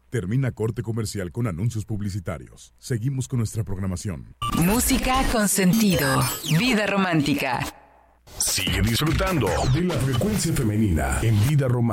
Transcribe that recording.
Termina corte comercial con anuncios publicitarios. Seguimos con nuestra programación. Música con sentido. Vida romántica. Sigue disfrutando de la frecuencia femenina en Vida Romántica.